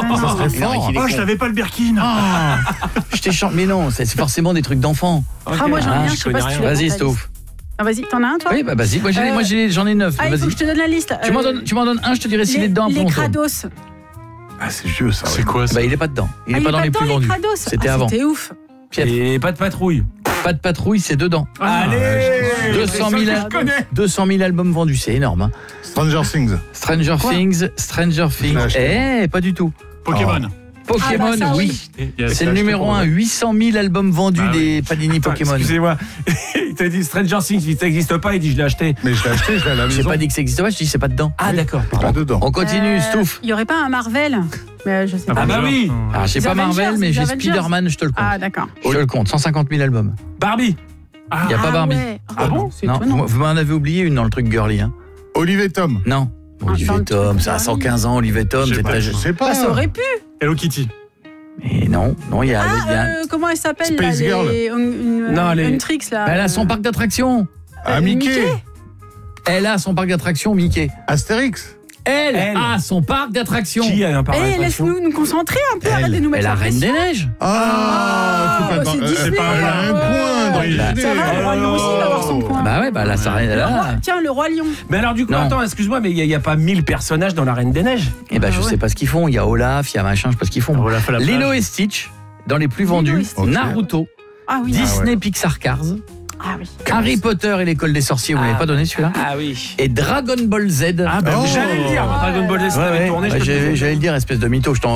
Ça serait fort. Oh, je l'avais pas le Birkin. Je t'ai chanté. Mais non, c'est forcément des trucs d'enfants. Ah, moi j'en ai un, je sais pas si tu l'as. Vas-y, Stouff. Ah, vas-y, t'en as un, toi? Oui, bah vas-y. Moi, j'en ai 9. Ah, il faut Vas-y. que je te donne la liste. Tu m'en donnes un, je te dirai s'il est dedans. Les Kratos. Ah, c'est vieux ça. C'est quoi ça? Bah, il est pas dedans. Il est pas dans les plus vendus. C'était avant. C'était ouf. Piètre. Et pas de patrouille. Pas de patrouille, c'est dedans. Allez, 200 000 albums vendus, c'est énorme. Hein. Stranger Things. Stranger Things. Pas du tout. Pokémon. Pokémon, Ah bah ça, oui. Yes. C'est le numéro 1, 800 000 albums vendus des Panini Pokémon. Excusez-moi. Il t'a dit Stranger Things, il n'existe pas, il dit je l'ai acheté. Mais je l'ai acheté, je l'ai à la J'ai maison. pas dit que ça existait pas, je dis c'est pas dedans. Ah d'accord. Pas dedans. On continue, Stouff. Il y aurait pas un Marvel? Mais je sais pas. Ah bah oui. Alors j'ai Les pas Marvel, Avengers, mais les j'ai Avengers. Spider-Man, je te le compte. Ah, d'accord. Je te le compte, 150 000 albums. Barbie. Il y a pas Barbie. Ouais. Ah bon? C'est Non, étonnant. vous m'en avez oublié une dans le truc girly. Hein. Olivier Tom. Non. Olivier dans le Tom, truc ça a girly. 115 ans, Olivier Tom, c'est très Je jeune. sais pas. Bah, ça aurait pu. Hello Kitty. Mais non, il y a... Comment elle s'appelle là? Space Girl. Non, les- Trix là. Elle a son parc d'attractions. Ah, Mickey. Elle a son parc d'attractions, Mickey. Astérix. Elle Elle. a son parc d'attractions. Qui a un parc Eh, d'attraction? laisse-nous nous concentrer un peu, arrête de nous mettre la la Reine des pression. Neiges. Ah, bah, c'est Disney, elle a un là. point dans les Bah, idées. Ça va, le Roi Lion aussi il va avoir son point. Bah ouais, bah là, ça rien Le roi- là. Tiens, le Roi Lion. Mais alors du coup, Non. attends, excuse-moi, mais il n'y a pas 1000 personnages dans la Reine des Neiges? Et bah je sais pas ce qu'ils font. Il y a Olaf, il y a machin, je sais pas ce qu'ils font. Olaf à la Lilo plage. et Stitch, dans les plus Lilo vendus. et Stitch. Naruto, Ah oui. Disney Pixar Cars, Ah oui. Harry Potter et l'école des sorciers, vous l'avez pas donné celui-là? Ah oui. Et Dragon Ball Z. Ah bah Oh. j'allais le dire, Dragon Ball Z, ça Ouais, avait ouais. tourné, je te le disais. J'allais le dire, espèce de mytho, je t'en